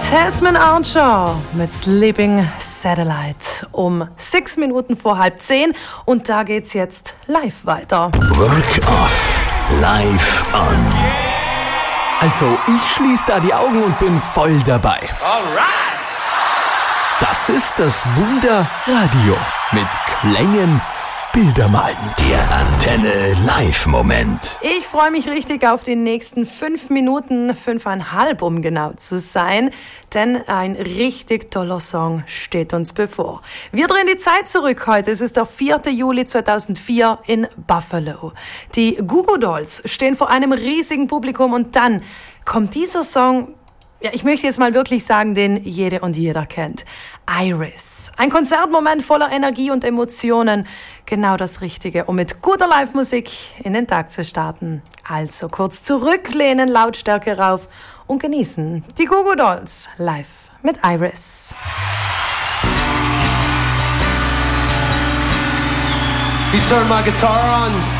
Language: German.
Tasman Archer mit Sleeping Satellite um 6 Minuten vor 9:30 und da geht's jetzt live weiter. Work Off live on. Also, ich schließe da die Augen und bin voll dabei. Alright! Das ist das Wunder-Radio mit Klängen, Bilder malen. Der Antenne Live-Moment. Ich freue mich richtig auf die nächsten 5 Minuten, 5,5 um genau zu sein, denn ein richtig toller Song steht uns bevor. Wir drehen die Zeit zurück heute. Es ist der 4. Juli 2004 in Buffalo. Die Goo Goo Dolls stehen vor einem riesigen Publikum und dann kommt dieser Song, ja, ich möchte jetzt mal wirklich sagen, den jede und jeder kennt. Iris. Ein Konzertmoment voller Energie und Emotionen. Genau das Richtige, um mit guter Live-Musik in den Tag zu starten. Also kurz zurücklehnen, Lautstärke rauf und genießen. Die Goo Goo Dolls live mit Iris. He turned my guitar on.